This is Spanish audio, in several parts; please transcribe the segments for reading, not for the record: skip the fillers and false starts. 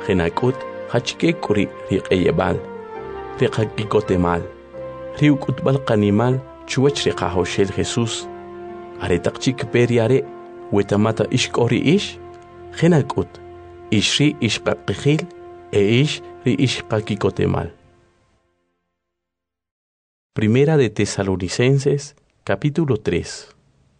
Genakut hachike kuri riqeyebal. Riqakikotemal. Riukutbal qanimal chuwach riqahoshel Jesús. Are taqchik periare wetamata ishkori ish. Genakut ishri ishqaqijil ish ri ishqakikotemal. Primera de Tesalonicenses, capítulo 3.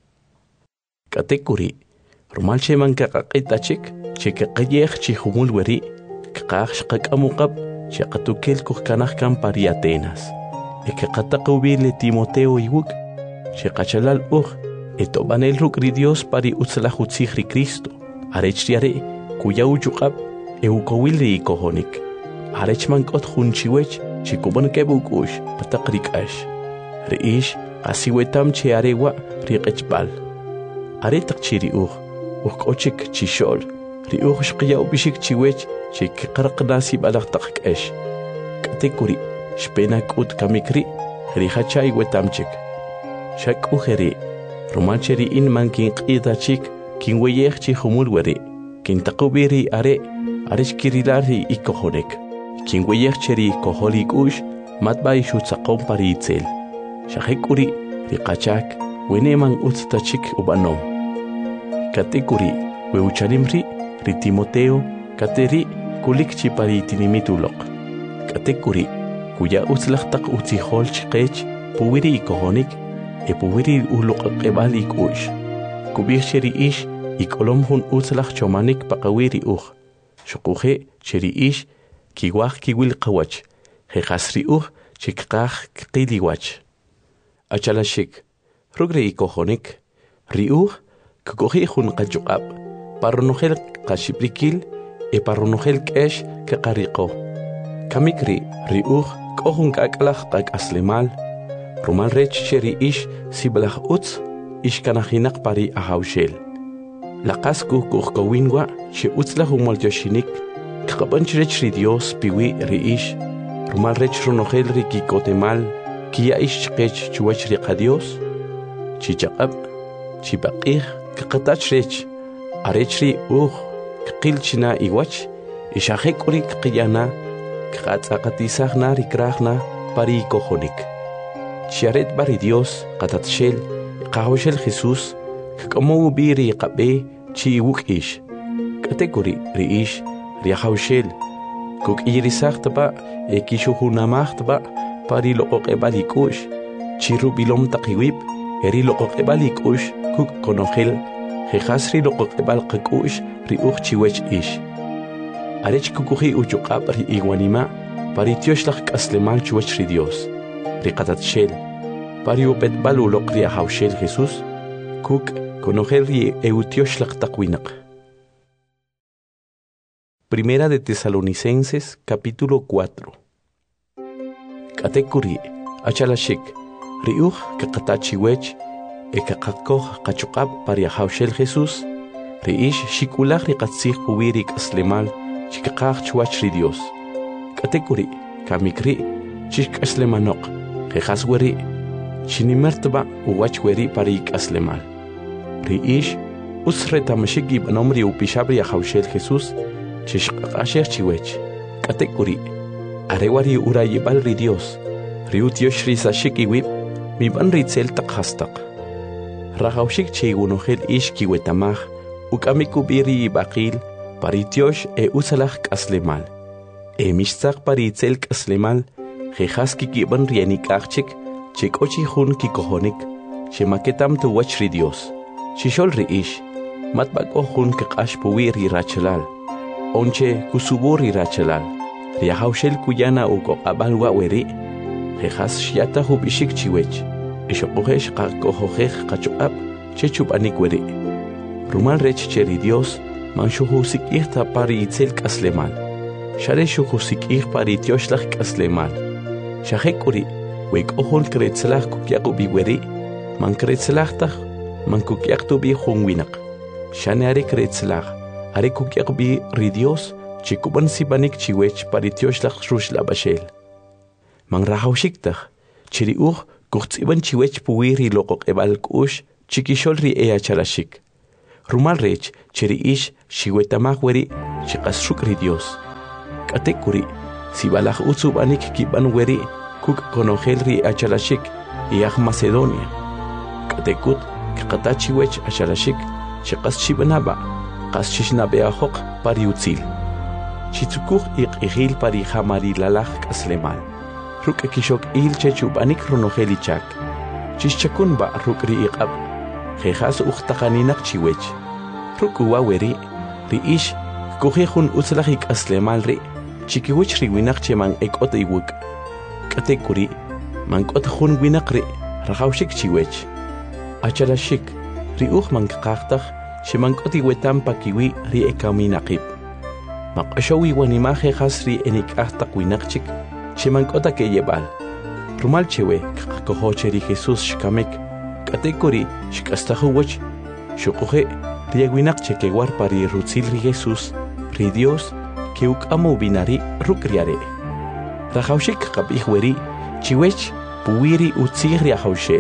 Katekuri, Romal Sheman Kakakitachik, Chekakayech Chihumul Weri, Kakash Kakamukab, Chekatukel Kukanakam Pari Atenas, Ekakatakubile Timoteo Iwuk, Chekachalal Ur, Etobanel Rukri Dios Pari Utzalahutzihri Cristo, Arechriare, Kuya Uyukab, Eukowili Kohonik, Arechman Kot Hunchiwech, Chikuban Kebukush, Patakrikash, Reish, Asiwetam Chearewa, Riqechbal. Aretak chiri Ochik Chishol, Riuch Shkia Bishik Chiwech, Chik Karkanasi Balachtak Esh. Katekuri, Spenak Ut Kamikri, Rihachai Wetamchik. Shak Uheri, Romancheri in Manking Idachik, King Weyech Humulweri, King Takubiri Are, Arishkirilari Ikohonek. King Weyecheri Koholik Ush, Matbai Shutsakom Paritzel. Shahekuri, Rikachak, Weneman Utstachik Ubanom. Katekuri, Weuchalimri, Ritimoteo, Kateri, Kulikchi Paritinimidulok. Katekuri, Kuya Utzlachtak Utzihol Chkech, Puwiri Ikohonik, Puwiri Ulok Ebalik Ush. Kubircheri Ish, Ikolomhun Utzlach Chomanik Pakawiri Uch. Shokuhe, Cheri Ish, Kiwach Kiwil Kawach, Hekasri Uch, Chikkach Kiliwach. Achalashik, Rugre Ikohonik, Riuch, Kukohihun Kajukab, Paronogel Kashiprikil, Paronogel Kesh Kakariko. Kamikri, Riuch, Kohun Kakalach Kak Aslemal, Roman Rech Cheri Ish, Sibalach Utz, Ishkanahinak Pari Ahaushel. Lakasku Kuhkowingwa, She Utzlahumol Yoshinik, Kapanchri Dios, Piwi Reish, Roman Rech Ronogel Rikikotemal, Kia Ish Kech Chuach Rikadios, Chichakab, Chipakir, Kakatachrech, Arechri Kilchina Iwach, Ishahekurik Kiana, Katzakatisagna Rikrahna, Pari Kohonik. Chiaret Bari Dios, Katatshel, Kahoshel Jesús, Kakamu Biri Kabe, Chiwuk Ish, Katekuri Reish, Riahaushel, Kuk Irisachtaba, Ekishuhunamachtaba, Pari Lokokebalikush, Chirubilom Takiwip, Eri Lokokebalikush, Kuk Konohel, Hejasri Lokokebal Kakush, Riuch Chiwech Ish. Arech Kukuhi Uchukab Ri Iguanima, Pari Tioshlach Kaslemal Chuech Dios, Rikatatshel, Pari Upet Balulok Riahaushel Jesús, Kuk Konohel Ri Eutioslach Takwinak. Primera de Tesalonicenses, capítulo 4. Katekuri, Achalashik, Riuch, Kakatachiwech, Ekakakoh, Kachukab, Pariahaushel Jesús, Reish, Shikulach, Rikatzich, Puwirik, Aslemal, Chikakach, Chuachri Dios. Katekuri, Kamikri, Chik Aslemanok, Jehasweri, Chinimertba, Uwachweri, Parik Aslemal. Reish, Usretamashiki, Banomri, Upishabri, Ahaushel Jesús, Chishkasher Chiwech. Katekuri, Arewari Urayibal Ri Dios, Riutioshri Sashiki Wip, Miban Ritzel Takhastak. Rahaushik Cheigunohel Ish Kiwetamach, Ukamikubiri Bakil, Paritiosh Usalach Kaslemal. Mishtak Paritzel Kaslemal, Jehaski Kiban Rienik Achik, Chikochi Hun Kikohonik, Shemaketam to watch Ri Dios. Shishol Ish, Matbako Hun Kakash Puwiri Rachalal, Onche Kusuburi Rachalal. Riahaushel Kuyana Uko Abalwa Weri, Jejas Shiata Hubishik Chiwech, Ishokohesh Kakohej Kachuab, Chechup Anikweri. Rumal Rech Cheri Dios, Manshuhusik Irta Pari Itzel Kaslemal, Shareshuhusik Ir Pari Tioshlach Kaslemal, Shahekuri, Wake Ohol Kretzlach Kukyakubi Weri, Man Kretzlachtach, Man Kukyaktubi Hungwinak, Shaneare Kretzlach, Are Kukyakubi Ridios, Chikuban Sibanik Chiwech Paritioslach Rushla Bashel. Man Rahaushiktak, Chiriuch, Kurziban Chiwech Puwiri Lokok Ebalkush, Chikisholri Ea Chalashik. Rumal Rech, Chiriish, Shiwetamahweri, Chikasrukri Dios, Katekuri, si balaj utsub anik kiban weri, kuk konogel ri achalashik, iach Macedonia. Katekut, kakatachi wech achalashik, chikas chibanaba, kas chishnabe ahok pari utzil. Chitsukuj iqihil pari hamari lalaj kaslemal. Ruk kishok il chechub anik ronogeli chak. Chischakun ba ruk ri iqab, jejas uchtaqaninak chiwech. Ruk uwaweri, ri ish, kujejun utzlajik aslemal ri, chikiwich ri winak cheman ekot iwuk. Katekuri, mankot jun winak ri, rajawshik chiwech. Achalashik, ri man kakaktaj, chemankot iwetam pakiwi ri ekaminakib. Maqashawi wanimaje jejas ri enik ahtak winakchik, chemankota ke yebal. Rumal chewe, kakakohoche ri Jesus shkamek, katekuri, shkastajuwach, shukuje, riegwinak chekewar pari rutzil ri Jesus, ri Dios, que ukamu binari rukriare. Rajawshik kapihweri, chiwech, puwiri utzig riajawshel.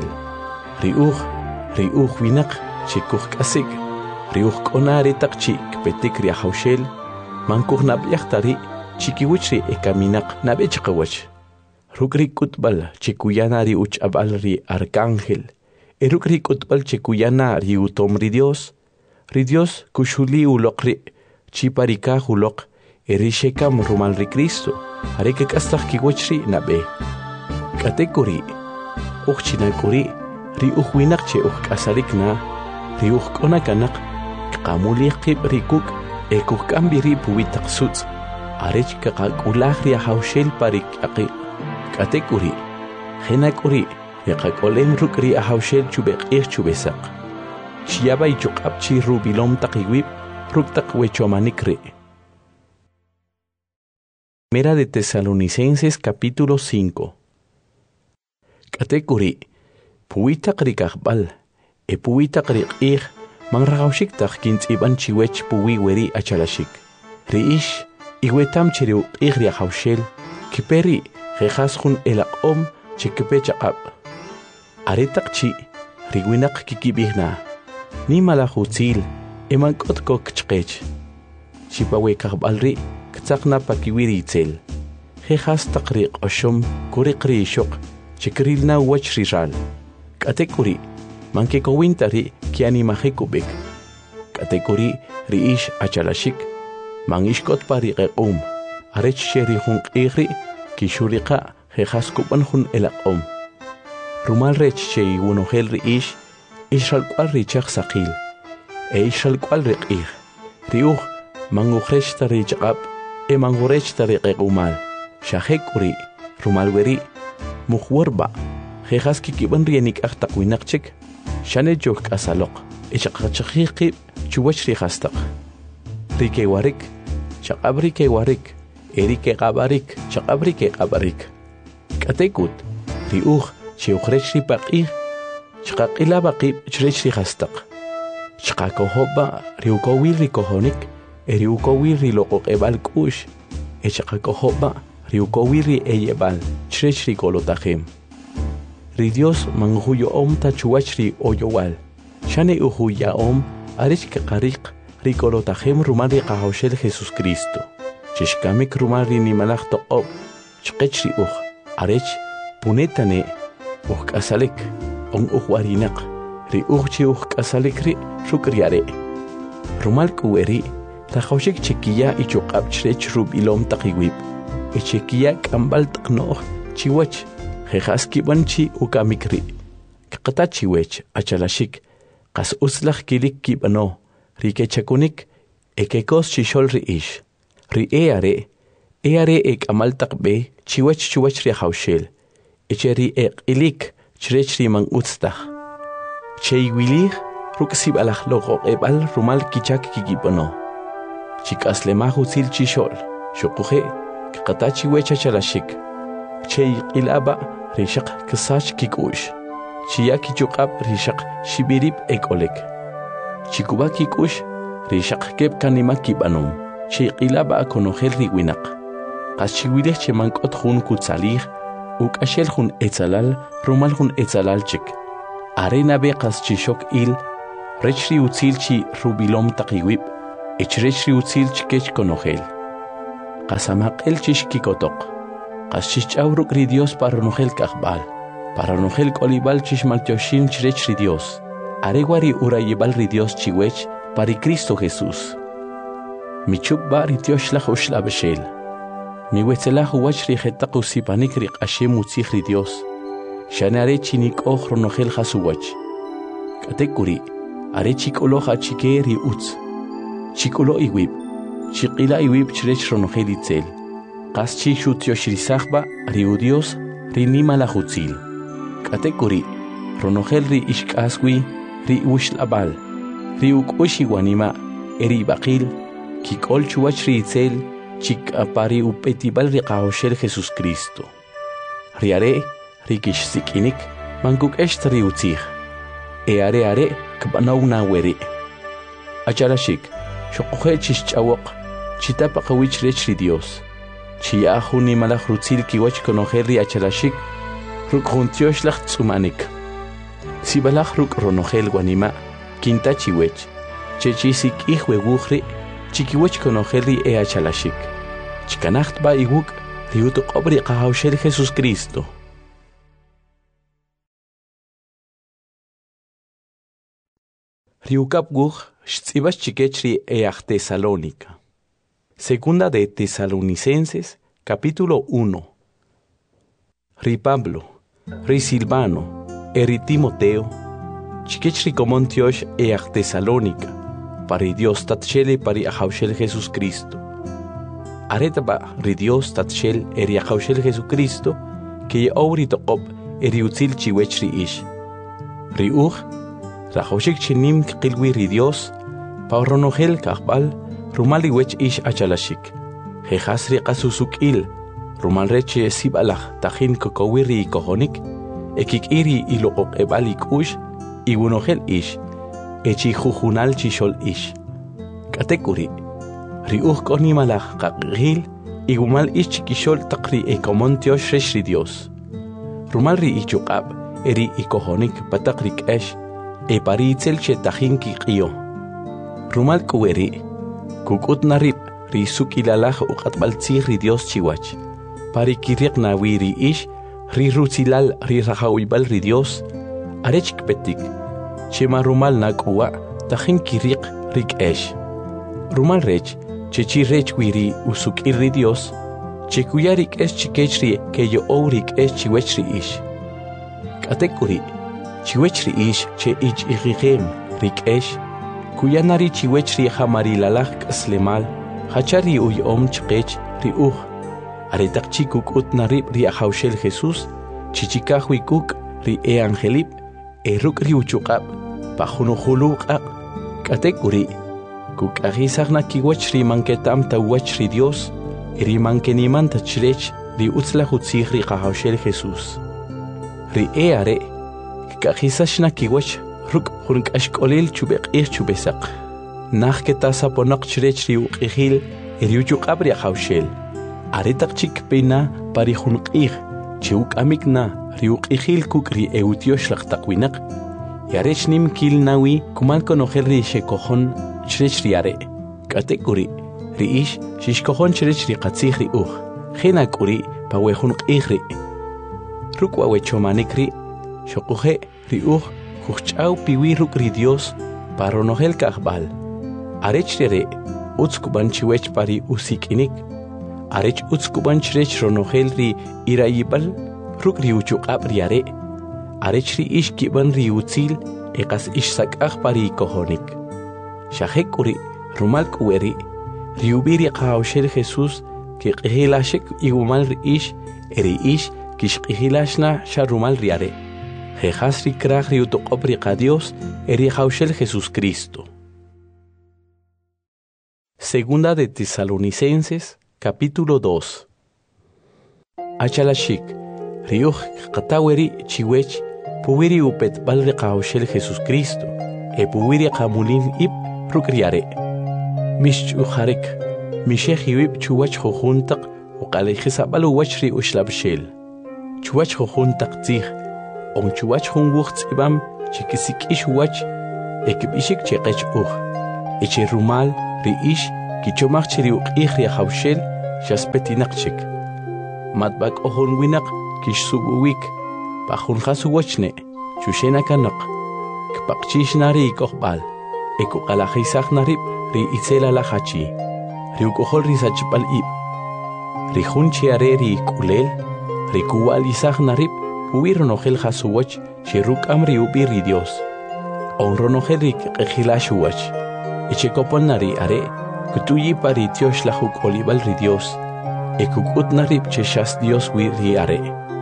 Riuj winak, chikuj kasik, riuj konari takchi kpetik riajawshel, mankuj nabyajtari, chikiwichri ekaminak nabechkawach. Rukri kutbal chikuyana ri uchabal ri arcángel. Erukri kutbal chikuyana ri utom ri Dios kushuli ulokri chiparika ulok erishekam rumal ri Cristo. Areke kastak kiwachri nabe. Katekuri uchinakuri ri uchwinakche kasalikna ri uchkonakanak kamuli qib rikuk ekukambiri puwitak suts. Arech kakakulah ri hawshel parik aqi. Katekuri, henakuri, yakakolem rukri ahawshel chubek chubesak. Chiaba y chukapchi rubilom takiwip, ruktak wechomanikri. Primera de Tesalonicenses capítulo 5. Katekuri, puitak rikakbal, puitak rikih, manragawshik tak kint iban chiwech puwi weri achalashik. Riish, iwetam chiriu ihri ahawshel, kiperi, jejas jun elaqom chikepechaqab. Aretak chi, riwinak kikibihna. Ni malajutzil, emankot kok chkech. Chipawe kakbalri, ktsakna pakiwiri itzel. Jejas takri oshom, kurikri ishok, chikrilna wach rizal. Katekuri, mankekowintari kianimajekubik. Katekuri, riish achalashik, mangishkot pari qequm. Arech sherihun qihri, Kishurika jejas kuban jun elaqom. Rumal rech chei wunogel riish, ishal kwal richak sakil. Ishal kwal riqih. Riuj, mangurech tarichab, mangurech tariqumal. Shahekuri, rumal weri, muhwarba. Jejas kikiban rienik aktakwinakchik. Shane jok asalok. Ishakachakiki, chuwach rihastak. Rike warik, chakabrike warik. Erike qabarik, chaqabrike qabarik. Katekut, riuj, chiuchrech ripaqih, chaqaqila baqib, chrech rihastak. Chaqakohoba, riukowil rikohonik, eriukowil riloqoq ebal kush, chaqakohoba, riukowil ri eyebal, chrech rikolotajem. Ridios manguyo om tachuach ri oyowal, shane uhuya om, arich kaqarik, rikolotajem rumari qahoshel Jesus Cristo. Chishkamik rumari ni malach to'ob, chqechri arech, punetane, kasalik, warinak, ri chi kasalik ri, shukriare. Rumal kuweri, tajawshik chikiya ichukab chrech rubilom takiwib, chikiya kambal taknoh, chiwach, jejaski banchi ukamikri. Kakatachiwech, achalashik, kas uslach kilik kibano, rikechakunik, ekekos chishol riish. Ri eare ek amal takbe, chiwach ri hawshel. Echeri ek ilik, chrech ri man utstach. Chei wilich, ruksib alach logo ebal rumal kichak kikipono. Chikas lemahu sil chishol, shokuje, kakatachi wecha chalashik. Chei ilaba, rishak kasach kikush. Chiyaki chukab rishak shibirib ek olek. Chikuba kikush, rishak kep kanima kibanum. Chiqilaba konogel riwinak. Qaschiwilech chemankot jun kutsalih, ukashel jun etzalal, rumal jun etzalal chik. Arena be qaschishok il, rechri utzil chi rubilom takiwib, echrechri utzil chikech konogel. Qasamaqel chishkikotoq. Qaschich'awruk ri Dios para nojel kaqbal. Para nojel kolibal chishmaltioshin chirech ri Dios. Areguari urayibal ri Dios chiwech para Cristo Jesús. Michukba ri Dioshlach ushlabeshel. Miwetzelach uwach ri jetaq usipanik ri q'ashem utzij ri Dios. Shanare chinik oj ronojel jasuwach. Katekuri, are chikolo hachike ri utz. Chikolo iwib. Chikila iwib chirech ronojel itzel. Qaschi shutioshrisachba ri Dios ri nima la hutzil. Katekuri, ronojel ri ishkaswi ri ushlabal. Ri ukushi wanima eri baqil. Kikol chuwach ri itzel. Chik apari upetibal ri qahoshel Jesus Cristo. Riare rikish sikinik manguk eshtri utzij. Are kbanaw na weri. Achalashik shoqoje chischawok chitapa qawich rech ri Dios. Chia juni malaj rutzil kiwach konojer ri achalashik ruk juntiosh tsumanik. Sibalaj ruk ronojel wanima kinta chiwech. Chechisik ihwe wujri chikiwach konojer ri achalashik. Chikanacht ba iwuk riuto qobri qahawshel Jesus Cristo. Riukap guj shtzibas chikechri Tesalónica. Segunda de Tesalonicenses, capítulo 1. Ri Pablo, ri Silvano, eri Timoteo, chikechri comontiosh Tesalónica, pari Dios tatchele pari ahaushel Jesus Cristo. Aretaba ri Dios tatchel eri ahaushel Jesucristo, que auri toqob eri utzil chiwechri ish. Ri Rajoshik chinim qilwi ri Dios, pa ronojel kaqbal, rumali wech ish achalashik. Jejasri qasusukil, rumal reche sibalaj tajin kokowiri kohonik, ekik iri iloqok ebalik ush, igunojel ish, echi jujunal chishol ish. Katekuri, ri konimalaj qaqgil, igumal ish chikishol taqri ekomontiosh resh ri Dios. Rumal ri ichuqab, eri ikohonik pataqrik esh, paritzel chetajin kiqio. Rumal kuweri, kukut narib, ri sukilalaj uqatbaltzij ri Dios chiwach. Pari kiriq nawiri ish, ri rutzilal ri rajawibal ri Dios, arech kpetik. Chema rumal nakuwa, tajin kiriq rik esh. Rumal rech, chechi rech wiri usukir ri Dios, chekuyarik esh chikechri keyo ourik esh chiwechri ish. Katekuri, chiwechri ish che ich igigem rik esh kuyanari chiwechri hamarilalaj kaslemal hachari uyom chqech ri aretak chikuk utnarib ri ahaushel Jesus chichikahwikuk ri angelip eruk ri uchuqab pajunuhuluqab katekuri kuk agisagna kiwechri manketam tawechri Dios ri mankenimanta chrech ri utzla hutzig ri ahaushel Jesus ri are Kajisashna kiwach ruk junk ashkolil chubek chubesaq. Nach ketasa ponaq chrech riu qihil eriuchu qabri hawshel. Aretak chik pena pari junqih chiuk amikna riu qihil kukri eutiosh laqtaqwinaq. Yarech nim kil nawi kumal konojer ri shekojon chrech riare. Katekuri riish shishkojon chrech ri qatzih ri Jenakuri pawe junqih ri. Rukwa wechomanikri Shokuje ri kuchau piwi ruk ri Dios para nojel kaqbal. Arech rere utzkuban chiwech pari usikinik. Arech utzkuban chrech ronojel ri irayibal ruk ri uchuqab riare. Arech ri ish kiban ri utzil eqas ish sakaj pari kohonik. Shahek uri rumal kuweri ri ubiri qahawshel Jesus que qihilashek igumal ri ish eri ish kish qihilashna sharumal riare. Jejasri krajri utoqobri Dios eri haushel Jesus Cristo. Segunda de Tesalonicenses, capítulo 2. Achalashik, riuj qataweri chiwech, puwiri upet balri haushel Jesus Cristo, puwiri qamulin ib rukriare. Mishchujarek, mishejiwib chuwach jujuntaq, uqalejisabal uwachri ushlabshel. Chuwach jujuntaq tzij, on chuwach hun wuxtzibam chikisik ish wach ekibishik cheqech uj eche rumal ri ish kichomach chiri uqih ri hawshel xaspetinaqchik matbak ohon winak kishsubuwik pajun khasuwachne chushena kanaq kpaqchishnari kohbal eko qalajisaq narib ri itzela la hachi ri ukohol ri sachpal ib ri hunchi are ri kulel ri kuwalisaq narib uwironojel hasuwach shiruk amri ubi ri Dios onronojel ri qejilashuwach ichekopol nari are kutuyi pari tiosh la huk olibal ri Dios ekukut narib cheshas Dios wi ri are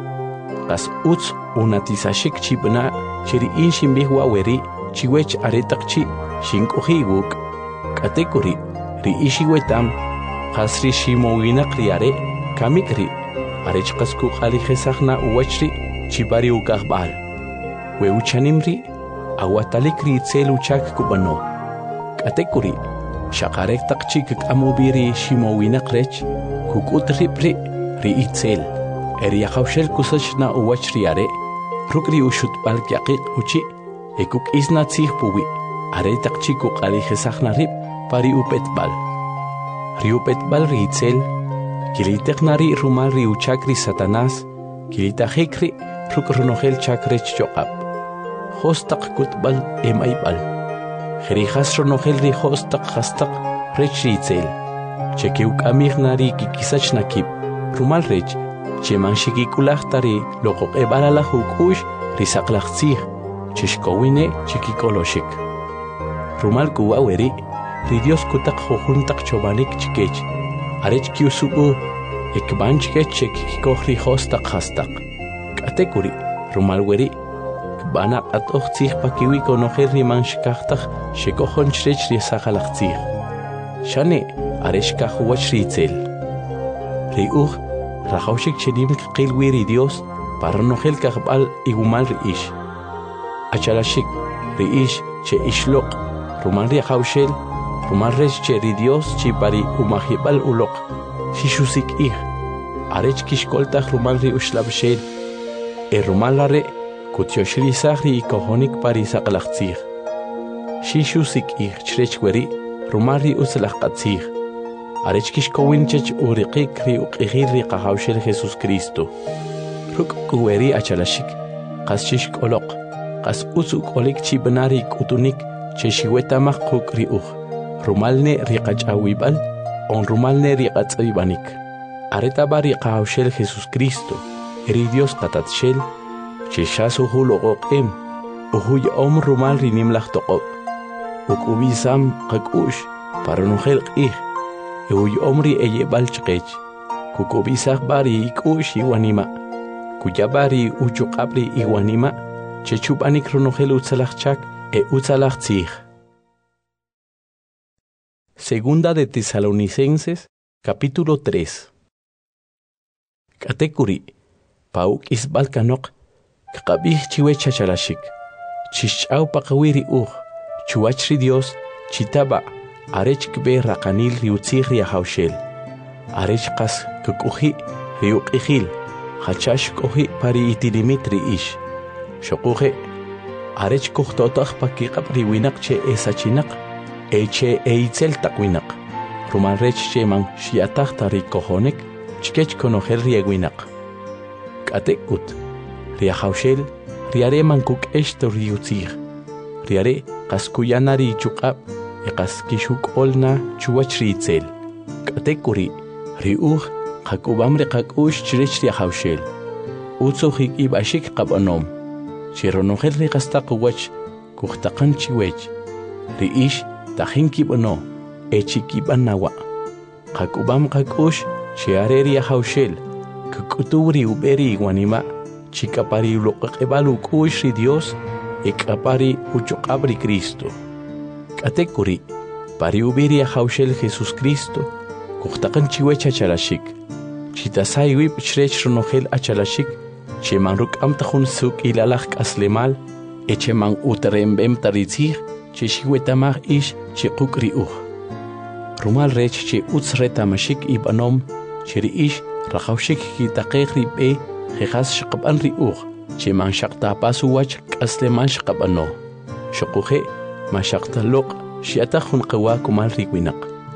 qas uts unatisashik chibna chiri inshin bihwa weri chiwech aretaqchi shinkuhi wuk katekuri ri ishiwetam qasri shimowinaq ri are kamikri arech qasku qali khesaqna uwachri chibari ukaqbal we uchanimri awatalik ri tseluchak kubano katekuri shaqarek taqchi kamubiri shimowinaq rech kukut ripri ri itzel eri khawshel kusachna uwachri are rukri ushut balqiqiq uchi ekuk isna tsih puwi are taqchi ku qali khesaqna rib pari upetbal ri upetbal ri itzel kiliteqnari rumal ri uchakri Satanás kilita hikri rukronojel chakrech choqab hostaq kutbal emaybal khirijas ronojel ri hostaq hastaq rech ri itzel chekeuk amignari kikisach nakib rumal rech cheman shikikulahtari loqoq ebalala hukush ri saqlaqtsih chishkowine chikikoloshik rumal kuwa weri ri Dios kutaq jujuntaq chobanik chikech arech kiusubu ekban chikech chikikojri hostaq hastaq katekuri rumal weri kbana qatoqtsih pakiwi konojel ri manshkaqtaq shikojon chrech ri saqalaqtsih shane arech kajuwach ri itzel ri uj rajawshik chenim qilwi ri Dios para nojel kaqbal igumal ri ish achalashik ri ish che ishloq rumal ri jawshel rumal rech che ri Dios chi pari umajibal uloq shishusik ij arech kishkoltaj rumal ri ushlabshel rumal are kutyoshrisaj ri ikojonik pari saqlaqtsij shishusik ij chrech weri rumal ri uslaqatsij arech kishkowin chech uriqik ri uqijir ri qajawshel Jesus Cristo ruk kuweri achalashik qas shishkoloq qas usuk olik chibnari kutunik cheshiwetamaq quk ri uj rumalne ri qach'awibal on rumalne ri qatz'ibanik areta bari qajawshel Jesus Cristo ri Dios qatatshel cheshas uju loqoqem uju yom rumal ri nimlaj toqob ukubisam qak'ush para nojel q'ij uju omri eyebal chqech kukubisaj bari ik'ush iwanima kuyabari uchuqabri iwanima chechubanik ronojel utzalajchak utzalajtzij. Segunda de Tesalonicenses, capítulo 3. Katekuri, pauk isbalkanok, kakabih chiwe chachalashik, chichau pakawiri chuachri Dios, chitaba, arech kbe rakanil riutzig riahaushel, arech kas kukuhi riukihil, hachash kohi pari itilimitri ish, shokuhe, arech kuhtotach pakikab riwinak che esachinak, eche eitzel takwinak, rumal rech che man shiatach tari kohonek, chkech konojel riewinak. Katekut, riahaushel, riare mankuk esto riutzig, riare kaskuyanari chukab, kaskishuk olna chuach riitzel. Katekuri, riuch, kakubamre kakush chirech riahaushel, utsuhik ibashik kabanom, chironojel rikastaq wach, kuhtaqan chiwech, riish tajin kibano, echi kibanawa. Kakubam kakush, chiare riahaushel, kakuturi uberi wanima, chikapari uloqebalu kush ri Dios, ekapari uchokabri Cristo. Katekuri, pari uberi ahaushel Jesus Cristo, kuhtaqan chiwech achalashik, chitasay wip chrech ronojel achalashik, cheman ruk amtajun suk ilalaj kaslemal, echeman uterembem taritzig, cheshiwetamaj ish chekuk riuj. Rumal rech che utzretamashik ibanom, cheri ish rajawshik kitaqej ribe, jejas shqaban riuj, cheman shaqtapasu wach kaslemal shqabano. Shokuje, mashaqtalok, shiatajun qawa kumal riwinak.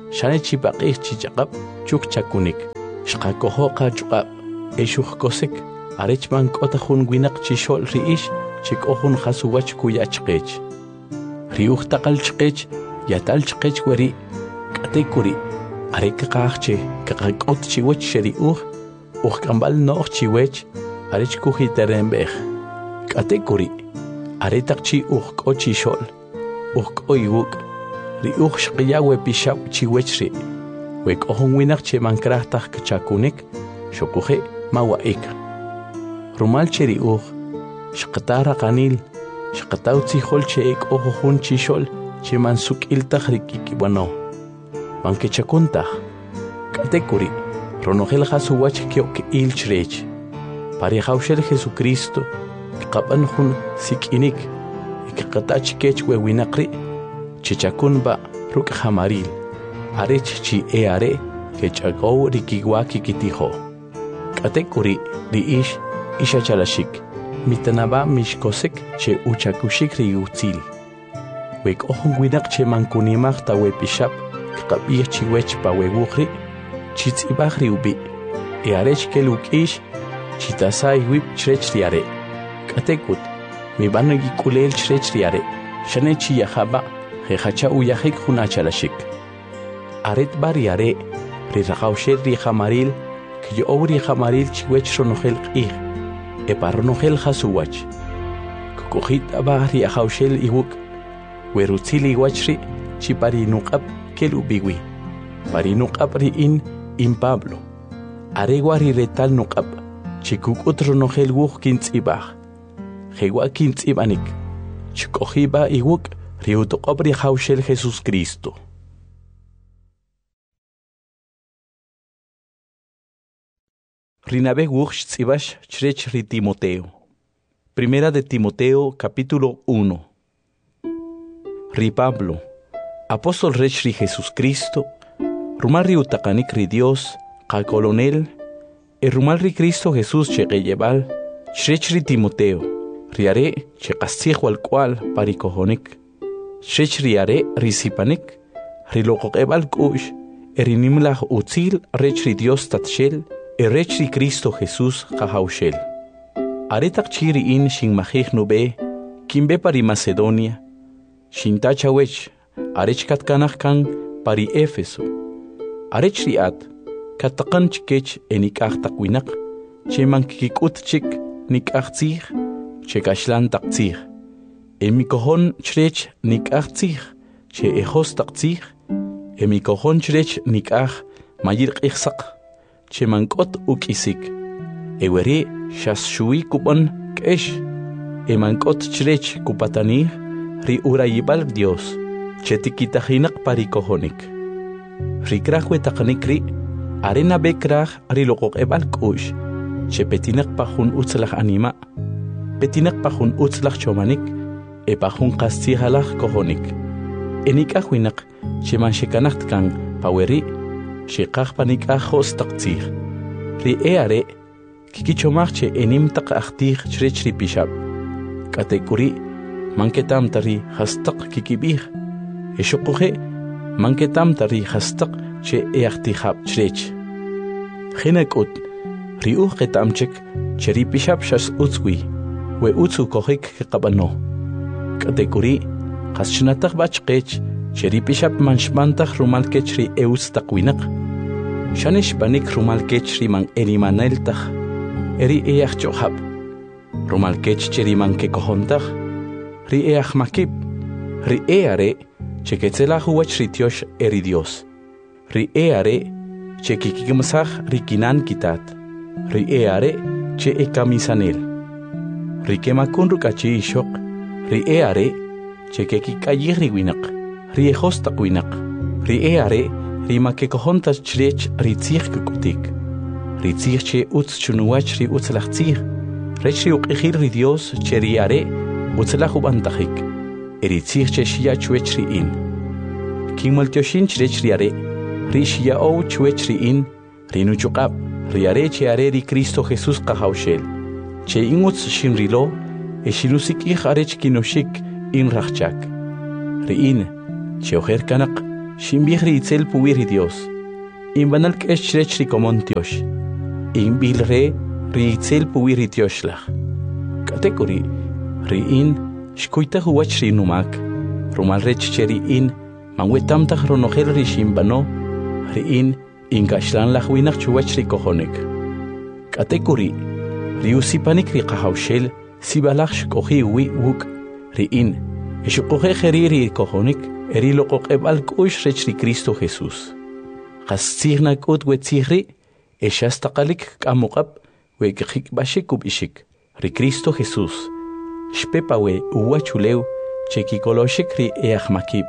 Shane chipaqih chichaqab chuk chakunik. Shqakohoqa chuqab. Eshuk kosek. Arech man kota hun winak chishol riish. Chik ohun khasuwach kuyachqech. Riuh taqal chqech. Yatal chqech wari. Katekuri. Arek qaqche. Kakakot chiwech sheriuh. Kambal nooq chiwech. Arech kuhiterembeh. Katekuri. Aretak chi ko chishol. Ko iwuk. Riuh shqiya we pishab chiwech ri. Wek ohun winak che mankrahtak chakunik. Shokuhe mawaika. Rumal cheriuh. Shqatara qanil. Shqataw tzihol che ek ohun chishol. Che mansuk iltak rikikibano. Manke chakuntah. Katekuri. Ronogel hasuwach kiok ilchrech. Pari haushel Jesucristo. Kapan hun sikinik. Ikakatach kech we winakri. Chichakun ba ruk hamaril. Arech chi are. Kechago rikiwaki kitiho. Katekuri riish isha chalashik. Mitanaba mishkosek che uchakushik riutzil. Wek ohun winak che mankunimach ta we pishap. Kapir chiwech pa we wukhri. Chitz ibahri ubi. Arech keluk ish. Chitasai wip chrech riare. Katekut. Mi banagi kulel chrech riare. Shanechi yahaba. Hehacha uyahik hunachalashik. Aret bariare. Rirahaushel rihamaril. Kiyo obri hamaril chiwech ronogel qih. Eparonogel hasuwach. Kukuhit abahri ahaushel iwuk. Werutzili wachri. Chipari nukab kel ubiwi. Pari nukab riin in Pablo. Aregwari retal nukab. Chikuk utronogel wuk kintzibah. Hewa kintzibanik. Chikohiba iwuk. Riutokobri haushel Jesus Cristo. Rinabe wuch tzibash chrech ri Timoteo. Primera de Timoteo, capítulo 1. Ri Pablo, apóstol rech ri Jesus Cristo, rumal ri utakanik ri Dios, ka colonel, rumal ri Cristo Jesús cheqeyebal, chrech ri Timoteo, riare cheqastig wal cual parikohonik, chrech riare risipanik, riloqoqebal kush, erinimlah utzil rech ri Dios tatshel, rech ri Cristo Jesús jahaushel. Aretak chiri in shin mahig nube, kimbe pari Macedonia, shin tachawech, arech katkanach kan pari Éfeso. Arech riat, katakan chikech enikach takwinak, che mankikut chik nikach tzich, che kashlan tak tzich. Emikohon chrech nikach tzich, che ejos tak tzich, emikohon chrech nikach mayir ichsak. Che mankot ukisik. Eweri shas shui kupon kesh. Mankot chrech kupatani ri urayibal Dios. Che tikitahinak parikohonik. Rikrahwe taknikri. Arena bekrah ri lokok ebal kush. Che petinak pahun utzlach anima. Petinak pahun utzlach chomanik. Pahun kastihalach kohonik. Enikahwinak che manshekanacht kang paweri. Shekach panikachos taktzich. Ri eare, kikichomachche enim tak achtich chrech ri pishab. Katekuri, manketam tari hastak kikibich. Eshokuhe, manketam tari hastak che eachtihab chrech. Chinekut, ri ketamchek, che ri pishab shas utzwi, we utzu kohik kekabano. Katekuri, haschnatak bachkech, che ri pishab manshmantach rumalkech ri eus takwinak. Shanish banik rumalkech riman erimaneltach, eri each johab. Rumalkech cheriman kekohontach, ri each makib, ri eare, cheketzelach huach ritiosh eri Dios. Ri eare, chekikimsach rikinan kitat, ri eare, che ekamisanel. Ri kemakun rukachi ishok, ri eare, chekekikayih riwinak, ri ejos takwinak, ri eare, Rima que cojontas chrech ritzich kukutik. Ritzich che utz chunuach ri utzlachtzich. Rech ri uqihir ri Dios che riare utzlachubantachik. Eritzich che shia chuech ri in. Kimaltioshin chrech riare. Ri shia ou chuech ri in. Rinuchukab. Riare che are ri Cristo Jesús kahaushel. Che ingutz shin rilo. E shinusik ich arech kinoshik in rachchak. Ri in. Che ojer kanak. Shimbihri itzel puwiri Dios. Imbanal kesh rechri komontiosh. Imbilre ri itzel puwiri Dioslach. Katekuri ri shkuita huwach ri numak. Rumal rech cheri manwetamtach ronogel ri shimbano. Ri inkashlan lachwinach chuwach ri kohonek. Katekuri ri usipanik ri kahawshel sibalach shkohi wi wuk. Ri Eshukoje geriri kohonik, erilo kokebal kush rechri Cristo Jesús. Qastigna kut wetzigri, eshastaqalik kamukap, wekik bashikub ishik, ri Cristo Jesús. Shpepawe uwachuleu, chekikoloshik ri eachmakib.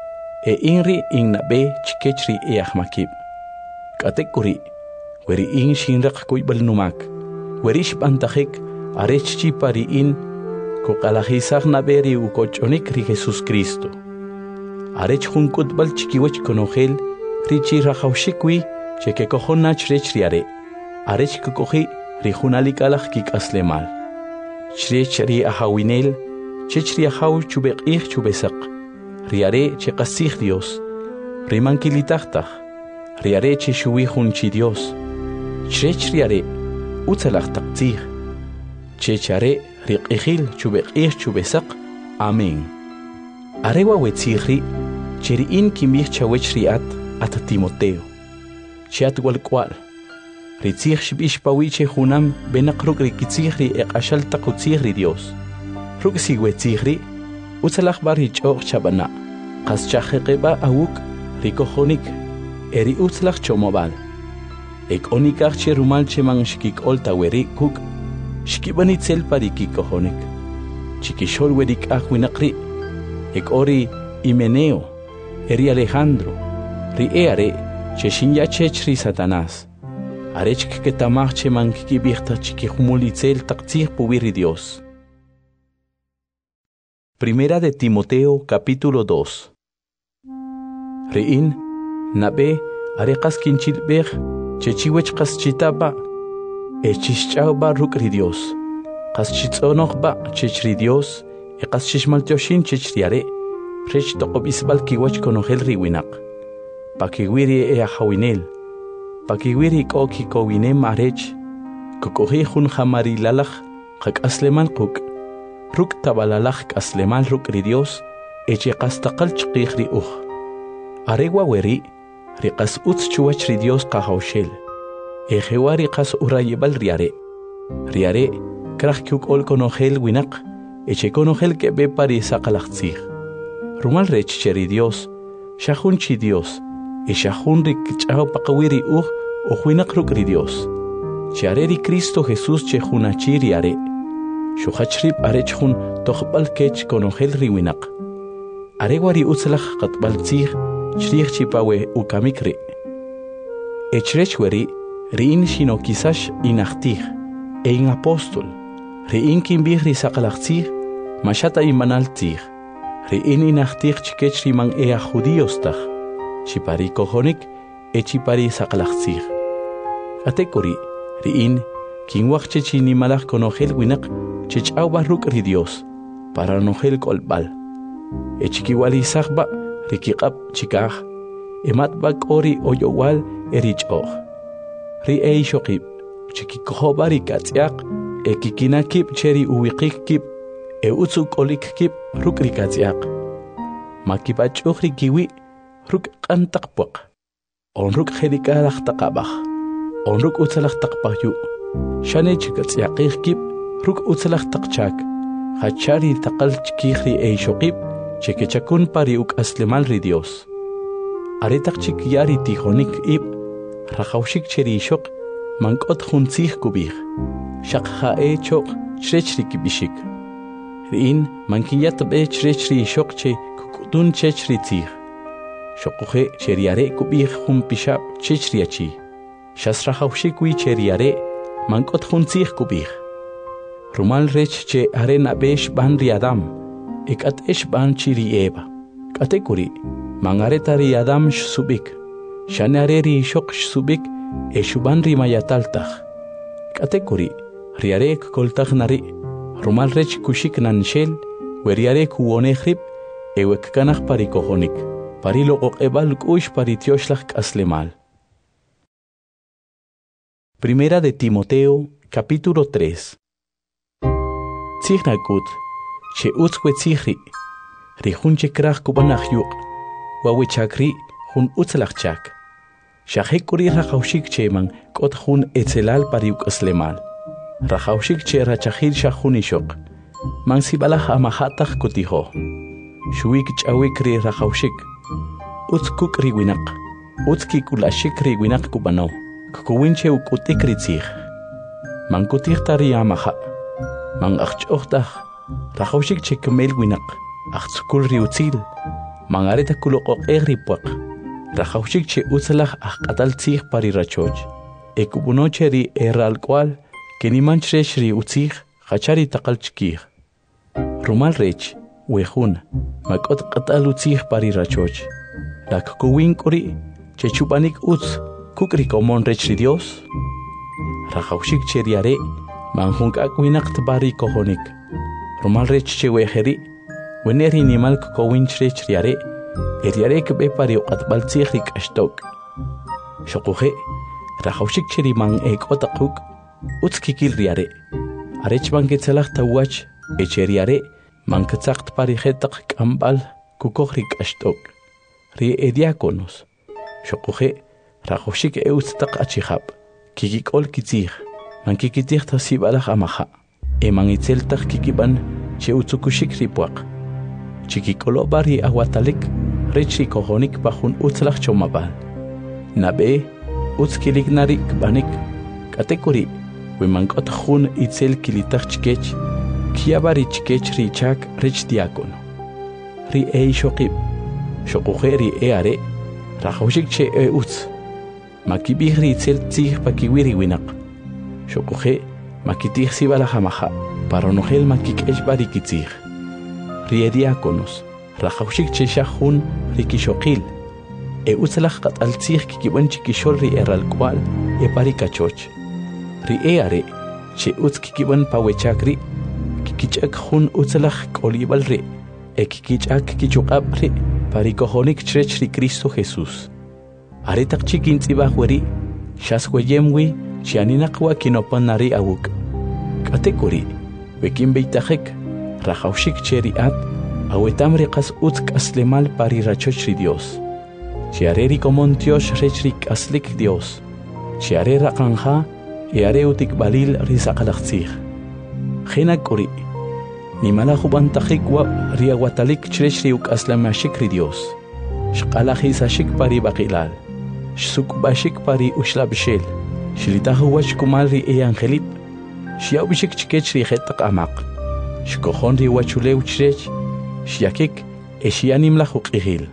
Inri innabe chikechri eachmakib. Katekuri, weri shinrak kuibal numak, werish bantahik, arechchi pari Kokalajizag naberi ukochonik ri Jesús Cristo. Arech junkut bal chikiwech konogel, richi rajaushikwi, cheke kohonach rech riare. Arech kukohi ri junalikalaj kik aslemal. Chrech ri ahawinel, chech ri ahaw chubek chubesak. Riare che kasig Dios. Rimankilitachtach. Riare che shuwi junchi Dios. Chrech riare, utzalach taktzig. Chechare riqihil chubesak. Amén. Arewa wetzigri, cheriin kimich chawech riat at Timoteo. Chiat walkwal. Ritzig shibish pawiche junam benakruk rikitzigri ashal takutzigri Dios. Rugsi wetzigri, utzalach barich och chabana. Kas chachekeba awuk rikohonik, eri utzalach chomobal. Ek onikach cherumal chemang shikik olta weri kuk. Shkibanitzel pariki kohonik. Chikishol werik ahwinakri. Ek ori Himeneo. Eri Alejandro. Ri eare. Cheshinya chechri Satanás. Arechk ketamach cheman kikibirta chikihumulitzel taktzir puwiri Dios. Primera de Timoteo capítulo 2. Riin. Nabe. Arekas kinchilbech. Chechiwech kaschitaba. Echishchauba rukri Dios. Qaschitzonokba chechri Dios. Eqaschishmaltioshin chechriare. Rech tokobisbal kiwach konogel riwinak. Pakiwiri ahawinel. Pakiwiri koki kowinem arech. Kukohi hun hamari lalach. Kak asleman kuk. Ruk tabalalach asleman rukri Dios. Eche qastaqal chqikhri Arewa weri. Riqas utz chuwachri Dios kahawshel. Ejewari qas urayebal riare. Riare, krach kyuk ol konogel winak, eche konogel que be pari saqalachtzig. Rumal rech cheri Dios, shahun chi Dios, e shahun rik chao paqawiri winak rukri Dios. Chiareri Cristo Jesús chehunachi riare. Shuhachrib arechhun tohbal kech konogel riwinak. Arewari utzlach qatbaltzig, chrich chipawe ukamikri. Echrechweri, Riin shino kisash inachtig, ein apostol. Riin kimbihri sakalachtig, mashata imanaltig. Riin inachtig chikechri man judíostach. Chipari kohonik, chipari sakalachtig. Katekori, Riin, kinwach chechini malach konogel winak, chechau barruk ri Dios, para nogel kolbal. Echikiwali sahba, rikikap chikaj, ematbak ori oyowal erich Ri shokib, chikikohobari katziak, kikinakib cheri uwikikib, utsuk olikib rukri katziak. Makibachukri kiwi, ruk kantakpuk. Onruk hedikalach takabach. Onruk utsalach takpahyu. Shane chikatziakikib, ruk utsalach takchak. Hachari takal chikihri shokib, chikechakun pari uk aslemal ri Dios. Aretak chikyari tihonik ib, Rajaushik cheri shok, mankot junzig kubich. Shakha chok, chrechri kibishik. Riin, mankiyat be chrechri shok che, kukutun chechri tzig. Shokuhe cheriare kubich pishab chechriachi. Shas rajaushikwi cheriare, mankot junzig kubich. Rumal rech che arena besh ban riadam, ekat esh ban chiri eba. Katekuri, mangaretari adam subik. Shanareri shoksh subik, eshuban rimayataltach. Katekuri, riarek koltach nari, rumal rech kushik nanshel, weriarek uonehrib, ewek kanach parikohonik. Parilo oqebal kush paritioshlag aslemal. Primera de Timoteo, capítulo 3. Tsignakut, che utzwe tsigri, rihunche krach kubanach yuk, wawechakri hun utzlachchak. Shahekuri rachaushik cheman kot hun etzelal pariuk aslemal. Rachaushik che rachahil shahunishok. Man sibalach amahatach kutiho. Shuik chawikri rachaushik. Utzkuk riwinak. Utzki kulashik riwinak kubano. Kukuwinche ukutikri tzig. Man kutichtari amaha. Man achchochtach. Rachaushik che kemel winak. Achtzukul riutzil. Man areta kulokok egripuak. Rachaushik che utzalach atal tzig pari rachoch. Ekubunoche ri erral cual. Que ni manchresh ri utzig, hachari takal chikig. Rumal rech, wehun, makot qatal utzig pari rachoch. La kukuwin kuri, che chupanik utz, kukri komon rech ri Dios. Rachaushik che riare, manjunk akwinak tbari kohonik. Rumal rech che weheri, weneri nimal kukowin chrech riare, eriare kebe pari uqatbal tzig rik ashtok. Shokuhe, Rachaushik che ri man otakuk, Utzkikil riare. Arech banketzalach tawach, echeriare, manketzakt parijetak kambal, kukohrik ashtok. Ri ediakonos. Shokuhe, Rachaushik eutztak achihab. Kikikol kitzig. Mankikitich tasibalach amaha. Manitzeltak kikiban, che utzukushik ripuak. Chikikolo bari awatalik, rechi kohonik bajun utzlach chomabal. Nabe, utzkilik narik banik, katekuri. Wemankot hun itzel kilitach chkech, kiabari chkech richak rich diakono. Ri shokib, shokuhe ri are, rachaushik che utz. Makibih ri itzel tzig pakiwiri winak. Shokuhe, makitih sibala hamaha, paronohel makikesh bari kitzig. Ri diakonos, rachaushik che shahun rikishokil. Utzalach kat al tzig kikiban chikishol ri eral kwal, pari kachoch. Ri are, che utzkikiban pawechakri, kikichak hun utzalach kolibal ri, kikichak kichukab ri, parikohonik chrech ri Cristo Jesús. Aretak chikin tzibahweri, shasweyemwi, chianinakwa kinopanari awuk. Katekuri, wekin beitajek, rachaushik cheriat, awetam riqas utzk aslemal pari rachoch ri Dios. Chiareri komon Dios rechrik aslik Dios. Chiare rakanja, Eare utik balil risakalachtzig. Gena kuri. Ni malajuban tajikwa riawatalik chresh riuk aslamashik ri Dios. Shkalajisashik pari bakilal. Shsukbashik pari ushlabshel. Shlitahuwach kumal ri angelip. Shiaubishik chikech ri hetak amak. Shkohon ri wachulew chrech. Shiakik eshianim lajuk ihil.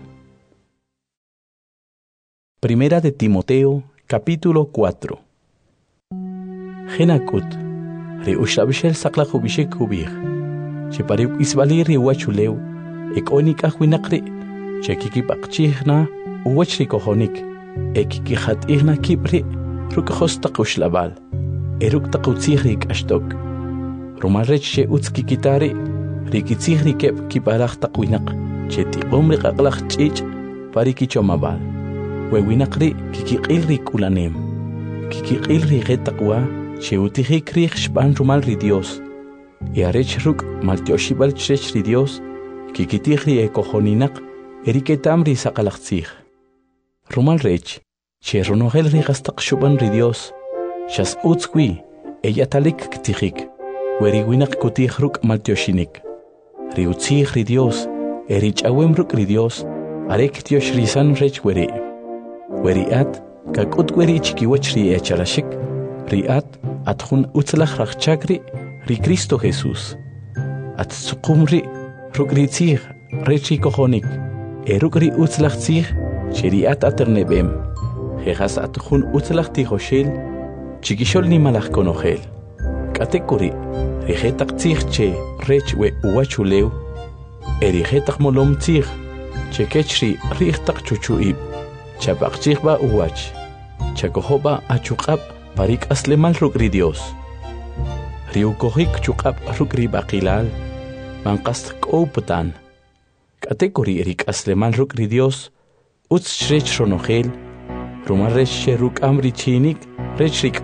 Primera de Timoteo, capítulo 4. Genakut, ri ushabishel saklajubishek hubig. Che pariuk isbali ri wachulew, onik ahwinakri, che kikipakchihna, uwachri kohonik, kikihat ihna kipri, rukahos takushlabal, eruk takutzihrik ashtok. Rumarech che utzkikitari, rikitzihri kep kiparach takwinak, che tiqomri kaklach chich, parikichomabal. Wewinakri kikikilri kulanem, kikikilri getakwa, che utihikri shpan rumal ri Dios. Arech ruk maltioshibal chrech ri Dios, kikitihri ekohoninak, eriketam ri sakalachtzig. Rumal rech, che ronogel ri gastak shuban ri Dios, shas utzkwi, talik ktihik, weriwinak kutih ruk maltioshinik. Ri utzig ri Dios, erich awem ruk ri Dios, arek Dios risan rech weri. Weriat, kakut weri chikiwach ri echarashik, riat, atjun utzlach rachchakri, ri Cristo Jesús. At tsukumri, rukritzig, rechi kohonik, erukri utzlachtzig, cheriat aternebem. Jejas atjun utzlach tijoshel, chikishol ni malach konohel. Katekuri, rijetak tzig che rech we uwachulew, erijetak molom tzig, che kechri rijetak chuchuib, chapakchig ba uwach, chakohoba achukab, parik aslemal rukri Dios. Riukohik chukab rukri bakilal, mankast kouputan. Katekuri erik aslemal rukri Dios, Utz shrech ronogel, rumarresh ruk amri chinik, rech rik